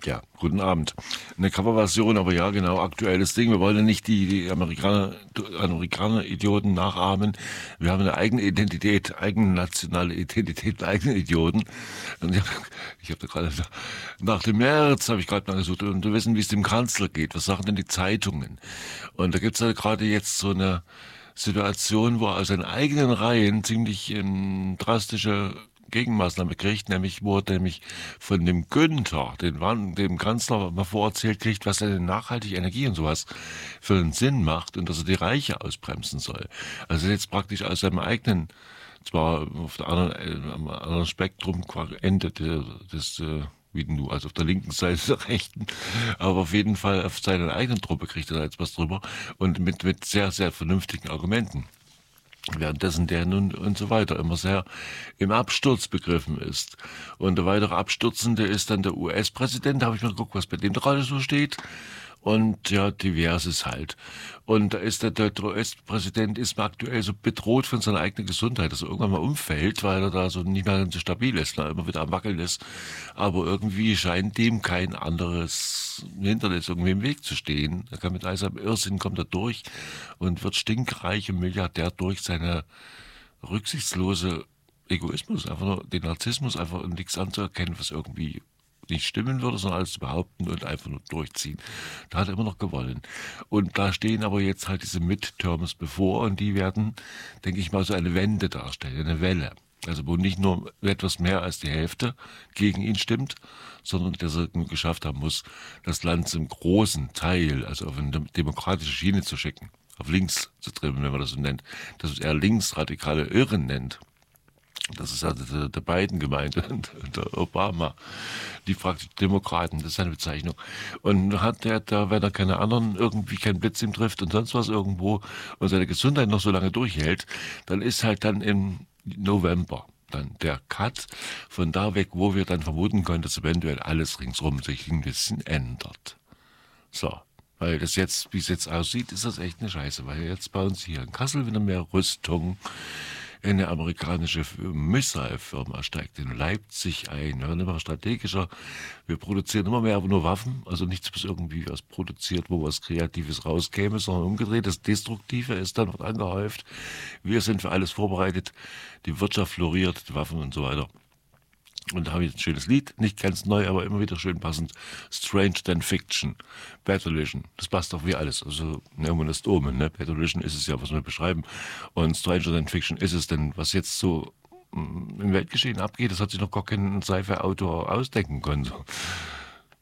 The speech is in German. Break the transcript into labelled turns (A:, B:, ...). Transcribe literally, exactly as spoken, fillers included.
A: Ja, guten Abend. Eine Coverversion, aber ja, genau, aktuelles Ding. Wir wollen ja nicht die, die Amerikaner, Amerikaner-Idioten nachahmen. Wir haben eine eigene Identität, eigene nationale Identität, eigene Idioten. Und ich habe ich hab da gerade nach dem März habe ich gerade mal gesucht und wir wissen, wie es dem Kanzler geht. Was sagen denn die Zeitungen? Und da gibt's ja gerade jetzt so eine Situation, wo er aus seinen eigenen Reihen ziemlich ähm, drastische Gegenmaßnahme kriegt, nämlich wo er nämlich von dem Günther, den Wan- dem Kanzler, mal vorerzählt kriegt, was er denn nachhaltig Energie und sowas für einen Sinn macht und dass er die Reiche ausbremsen soll. Also jetzt praktisch aus seinem eigenen, zwar auf der anderen, äh, am anderen Spektrum Ende der, des äh, wie denn du, also auf der linken Seite der rechten, aber auf jeden Fall auf seine eigenen Truppe kriegt er da jetzt was drüber und mit, mit sehr, sehr vernünftigen Argumenten. Währenddessen der nun und so weiter immer sehr im Absturz begriffen ist. Und der weitere Abstürzende ist dann der U S-Präsident, da habe ich mal geguckt, was bei dem gerade so steht. Und ja, diverses halt. Und da ist der, der, der U S-Präsident ist aktuell so bedroht von seiner eigenen Gesundheit, dass er irgendwann mal umfällt, weil er da so nicht mehr so stabil ist, ne, immer wieder am Wackeln ist. Aber irgendwie scheint dem kein anderes Hindernis irgendwie im Weg zu stehen. Er kann mit all seinem Irrsinn kommt er durch und wird stinkreich und Milliardär durch seine rücksichtslose Egoismus, einfach nur den Narzissmus, einfach nichts anzuerkennen, was irgendwie nicht stimmen würde, sondern alles zu behaupten und einfach nur durchziehen. Da hat er immer noch gewonnen. Und da stehen aber jetzt halt diese Midterms bevor und die werden, denke ich mal, so eine Wende darstellen, eine Welle. Also wo nicht nur etwas mehr als die Hälfte gegen ihn stimmt, sondern dass er nur geschafft haben muss, das Land zum großen Teil, also auf eine demokratische Schiene zu schicken, auf links zu trimmen, wenn man das so nennt, dass er linksradikale Irren nennt. Das ist also der, der Biden gemeint und der Obama, die praktisch Demokraten, das ist seine Bezeichnung. Und hat der da, wenn er keine anderen irgendwie keinen Blitz ihm trifft und sonst was irgendwo und seine Gesundheit noch so lange durchhält, dann ist halt dann im November dann der Cut von da weg, wo wir dann vermuten können, dass eventuell alles ringsrum sich ein bisschen ändert. So. Weil das jetzt, wie es jetzt aussieht, ist das echt eine Scheiße, weil jetzt bei uns hier in Kassel wieder mehr Rüstung, eine amerikanische Missile-Firma steigt in Leipzig ein. Wir werden immer strategischer. Wir produzieren immer mehr, aber nur Waffen. Also nichts, was irgendwie was produziert, wo was Kreatives rauskäme, sondern umgedreht. Das Destruktive ist dann wird angehäuft. Wir sind für alles vorbereitet. Die Wirtschaft floriert, die Waffen und so weiter. Und da habe ich jetzt ein schönes Lied, nicht ganz neu, aber immer wieder schön passend. Strange Than Fiction, Battle-Vision. Das passt doch wie alles. Also Neumann ist Omen, ne? Battle-Vision ist es ja, was wir beschreiben. Und Stranger Than Fiction ist es denn, was jetzt so mm, im Weltgeschehen abgeht, das hat sich noch gar kein Sci-Fi-Autor ausdenken können. So.